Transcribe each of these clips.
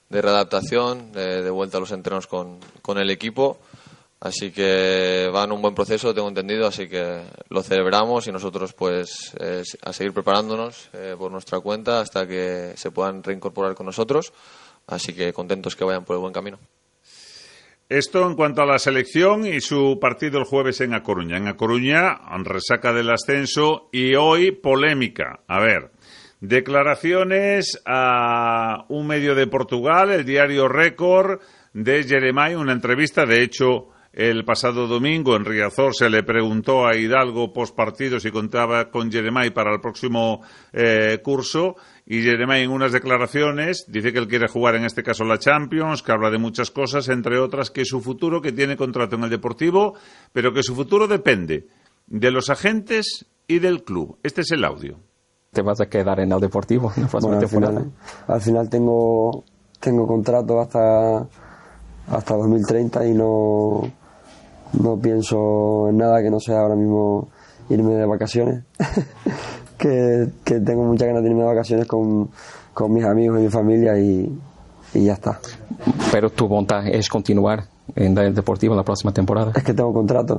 de readaptación, de vuelta a los entrenos con el equipo. Así que va en un buen proceso, tengo entendido, así que lo celebramos y nosotros pues a seguir preparándonos por nuestra cuenta hasta que se puedan reincorporar con nosotros. Así que contentos que vayan por el buen camino. Esto en cuanto a la selección y su partido el jueves en A Coruña. En A Coruña, resaca del ascenso y hoy polémica. A ver, declaraciones a un medio de Portugal, el diario Récord, de Jeremai, una entrevista. De hecho, el pasado domingo en Riazor se le preguntó a Hidalgo postpartido si contaba con Jeremai para el próximo curso. Y Jeremai en unas declaraciones dice que él quiere jugar en este caso la Champions, que habla de muchas cosas, entre otras que su futuro, que tiene contrato en el Deportivo, pero que su futuro depende de los agentes y del club. Este es el audio. ¿Te vas a quedar en el Deportivo en la próxima temporada? Al final tengo contrato hasta 2030 y no pienso en nada que no sea ahora mismo irme de vacaciones. que tengo muchas ganas de irme de vacaciones con mis amigos y mi familia y ya está. Pero tu voluntad es continuar en el Deportivo en la próxima temporada. Es que tengo contrato.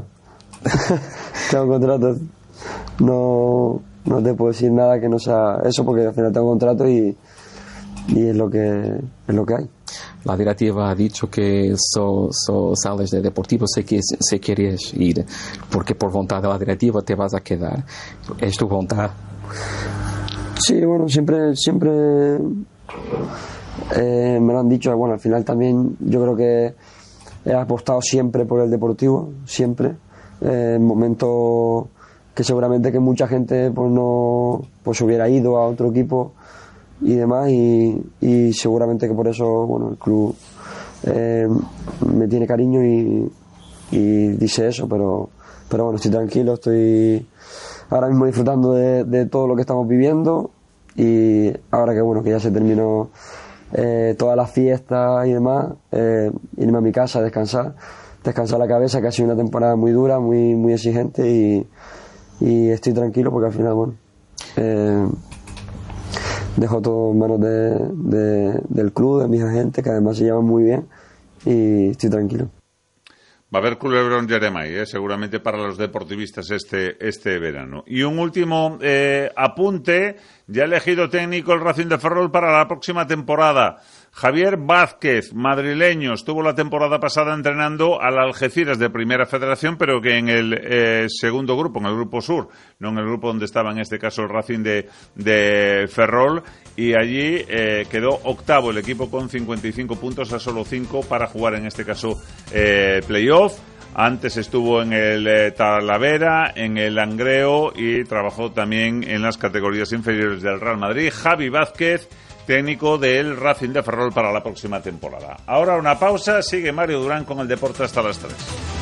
No te puedo decir nada que no sea eso, porque al final tengo contrato y es lo que hay. La directiva ha dicho que sales del Deportivo si quieres ir, porque por voluntad de la directiva te vas a quedar. ¿Es tu voluntad? Sí, bueno, siempre me lo han dicho. Bueno, al final también yo creo que he apostado siempre por el Deportivo, siempre. En momentos que seguramente que mucha gente pues hubiera ido a otro equipo y demás, y seguramente que por eso, bueno, el club me tiene cariño y dice eso, pero bueno, estoy tranquilo, estoy ahora mismo disfrutando de todo lo que estamos viviendo, y ahora que bueno, que ya se terminó todas las fiestas y demás, irme a mi casa a descansar la cabeza, que ha sido una temporada muy dura, muy, muy exigente, y estoy tranquilo porque al final, bueno, dejo todo en manos del club, de mis agentes, que además se llevan muy bien, y estoy tranquilo. Va a haber culebrón Jeremai, seguramente para los deportivistas este verano. Y un último apunte, ya ha elegido técnico el Racing de Ferrol para la próxima temporada. Javier Vázquez, madrileño, estuvo la temporada pasada entrenando al Algeciras de Primera Federación, pero que en el segundo grupo, en el grupo sur, no en el grupo donde estaba en este caso el Racing de Ferrol, y allí quedó octavo el equipo con 55 puntos a solo 5 para jugar en este caso playoff. Antes estuvo en el Talavera, en el Langreo, y trabajó también en las categorías inferiores del Real Madrid. Javi Vázquez, técnico del Racing de Ferrol para la próxima temporada. Ahora una pausa, sigue Mario Durán con el deporte hasta las 3.